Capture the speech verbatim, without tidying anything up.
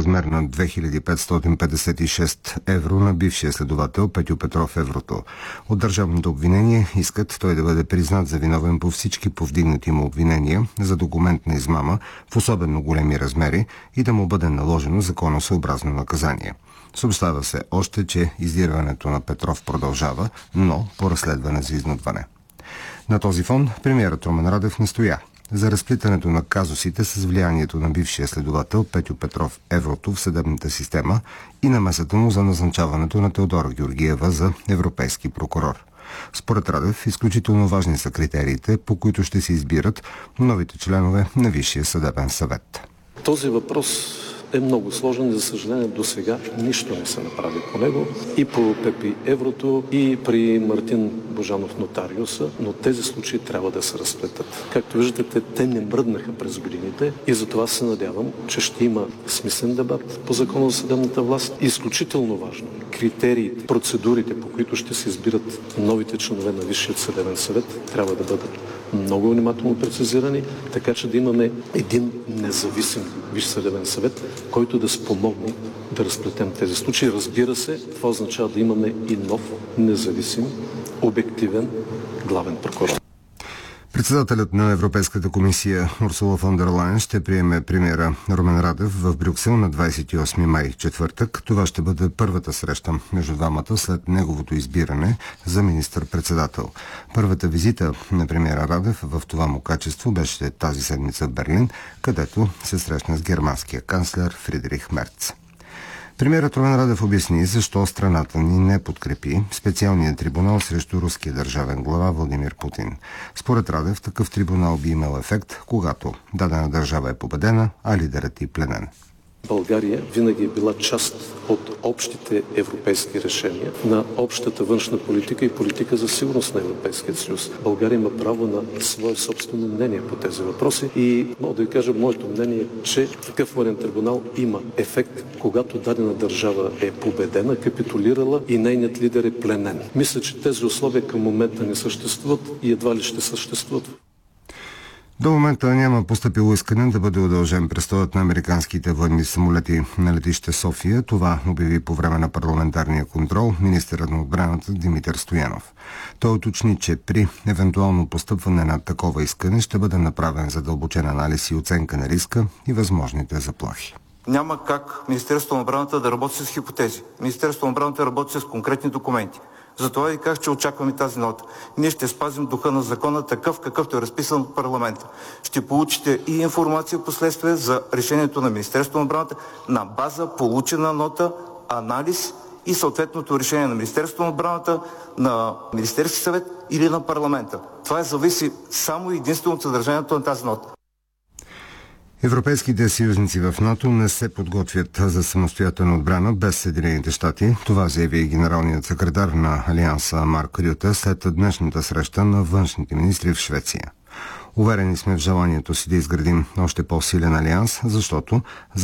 размер на две хиляди петстотин петдесет и шест евро на бившия следовател Петьо Петров Еврото. От държавното обвинение искат той да бъде признат за виновен по всички повдигнати му обвинения за документна измама в особено големи размери и да му бъде наложено законосъобразно наказание. Съобщава се още, че издирването на Петров продължава, но по разследване за изнудване. На този фон премиерът Румен Радев настоя за разплитането на казусите с влиянието на бившия следовател Петьо Петров Еврото в съдебната система и намесата му за назначаването на Теодора Георгиева за европейски прокурор. Според Радев, изключително важни са критериите, по които ще се избират новите членове на Висшия съдебен съвет. Този въпрос е много сложен и, за съжаление, до сега нищо не се направи по него. И по Пепи Еврото, и при Мартин Божанов нотариуса, но тези случаи трябва да се разплетат. Както виждате, те не мръднаха през годините и затова се надявам, че ще има смислен дебат по закона за съдебната власт. Изключително важно, критериите, процедурите, по които ще се избират новите членове на Висшият съдебен съвет, трябва да бъдат много внимателно прецизирани, така че да имаме един независим Висш съдебен съвет, който да спомогне да разплетем тези случаи. Разбира се, това означава да имаме и нов, независим, обективен главен прокурор. Председателят на Европейската комисия Урсула фон дер Лайен ще приеме премиера Румен Радев в Брюксел на двадесет и осми май, четвъртък. Това ще бъде първата среща между двамата след неговото избиране за министър-председател. Първата визита на премиера Радев в това му качество беше тази седмица в Берлин, където се срещна с германския канцлер Фридрих Мерц. Премиерът Румен Радев обясни защо страната ни не подкрепи специалния трибунал срещу руския държавен глава Владимир Путин. Според Радев, такъв трибунал би имал ефект, когато дадена държава е победена, а лидерът е пленен. България винаги е била част от общите европейски решения на общата външна политика и политика за сигурност на Европейския съюз. България има право на свое собствено мнение по тези въпроси и мога да ви кажа, моето мнение е, че такъв военен трибунал има ефект, когато дадена държава е победена, капитулирала и нейният лидер е пленен. Мисля, че тези условия към момента не съществуват и едва ли ще съществуват. До момента няма постъпило искане да бъде удължен престоят на американските военни самолети на летище София. Това обяви по време на парламентарния контрол министърът на отбраната Димитър Стоянов. Той уточни, че при евентуално постъпване на такова искане ще бъде направен задълбочен анализ и оценка на риска и възможните заплахи. Няма как Министерството на отбраната да работи с хипотези. Министерството на отбраната работи с конкретни документи. Затова ви казах, че очакваме тази нота. Ние ще спазим духа на закона такъв, какъвто е разписан от парламента. Ще получите и информация последствие за решението на Министерството на отбраната на база получена нота, анализ и съответното решение на Министерството на отбраната, на Министерски съвет или на парламента. Това зависи само и единствено от съдържанието на тази нота. Европейските съюзници в НАТО не се подготвят за самостоятелна отбрана без Съединените щати. Това заяви и генералният секретар на Алианса Марк Рюте след днешната среща на външните министри в Швеция. Уверени сме в желанието си да изградим още по-силен алианс, защото